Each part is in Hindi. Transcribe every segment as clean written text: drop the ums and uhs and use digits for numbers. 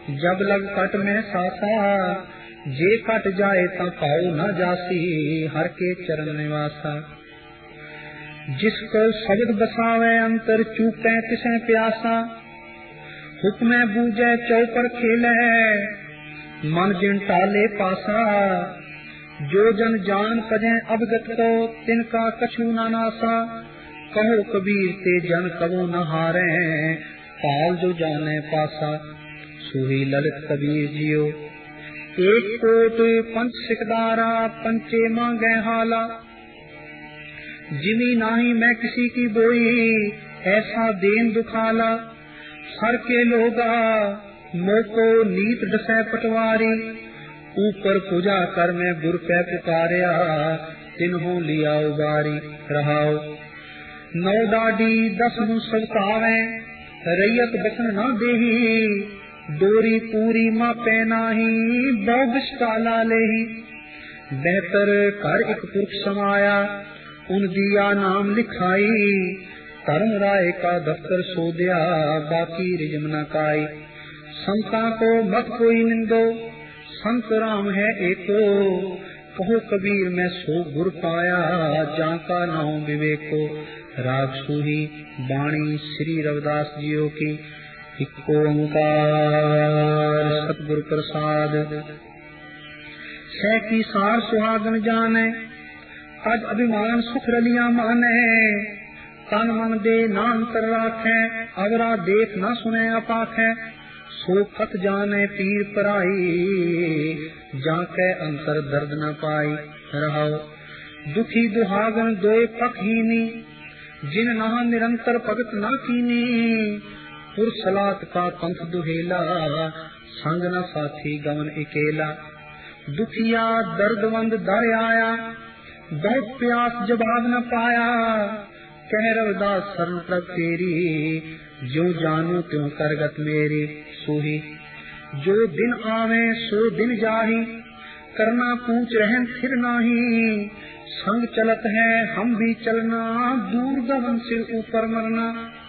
जब लग कट में सासा, जे कट जाए ता पाओ न जासी, हर के चरण निवासा। जिसको शब्द बसावे अंतर, चूके तिसे प्यासा। हुक्मे बूझे चौपर खेले, मन जिन टाले पासा। जो जन जान पजे अवगत को, तिनका कछु न नासा। कहो कबीर ते जन कबो न हारे, पाल जो जाने पासा। सुही ललित कबीर जियो, एक कोट पंच सिकदारा, पंचे मांगे हाला। जिमी नाही मैं किसी की बोई, ऐसा देन दुखाला। सर के लोगा मोको नीत दसे पटवारी। ऊपर पूजा कर मैं गुर पे पुकारिया, तिन्हों लिया उबारी। रहाओ नौ डाडी 10 मुँह सबकावे, रैयत बसन न देही। डोरी पूरी मापे नाही, बहु काला लेही। बेहतर कर एक पुरुष समाया, उन दिया नाम लिखाई। धर्म राय का दफ्तर सो दिया, बाकी रिजम न काई। संता को मत कोई निंदो, संत राम है एको। कहो कबीर मैं सो गुर पाया, जाका नाम विवेको। राग सूही बाणी श्री रविदास जियो की। एक ओंकार सतगुरु प्रसाद। सह की सार सुहागन जाने, अज अभिमान सुख रलिया माने। तन मन दे नाम कर राखे, अवरा देख न सुने अपाखे। सो खत जाने पीर पराई, जाके अंतर दर्द न पाई। रहाओ दुखी दुहागन दोए पखहीनी, जिन नहा निरंतर भगत न कीनी। पुरसलात का पंथ दुहेला, संग न साथी गमन अकेला। दुखिया दर्दवंद दर आया, बहुत प्यास जवाब न पाया। कह रविदास शरण प्रभ तेरी, जो जानू त्यों करगत मेरी। सोही जो दिन आवे सो दिन जाही, करना पूछ रहन फिर नाही। संग चलत है हम भी चलना, दूर गगन से ऊपर मरना।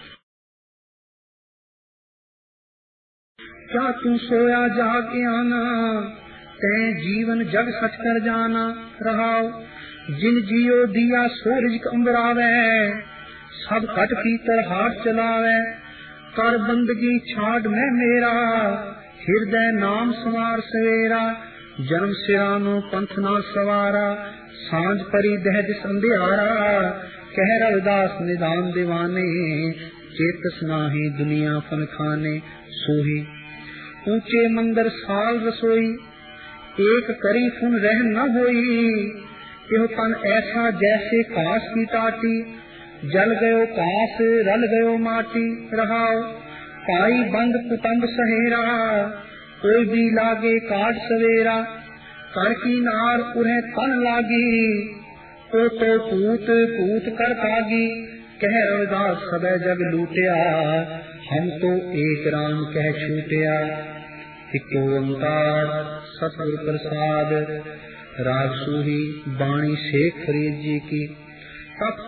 क्या तू सोया जाग आना, तै जीवन जग सच कर जाना। रहाओ जिन जियो दिया सो रिज़्क़ अंबरावे, सब कट पीतर हाथ चलावे। कर बंदगी छाड़ में मेरा, हृदय नाम सवार सवेरा। जन्म सिरानो पंथ ना सवारा, सांझ परी दह दिस अंधियारा। कह रविदास निदान दीवाने, चेतस नाही दुनिया फन खाने। सोही ऊंचे मंदिर साल रसोई, एक करी फुन रह न होई। यह तन ऐसा जैसे काश की टाटी, जल गयो काश रल गयो माटी। रहाओ पाई बंद कुटुंब सहेरा, कोई भी लागे काट सवेरा। कर की नार उन्हें तन लागी, तो पूत पूत कर पागी। कह रविदास सबे जग लूटिया, हम तो एक राम कह छूटिया। एक ओंकार सतगुरु प्रसाद। राग सूही बाणी शेख फरीद जी की।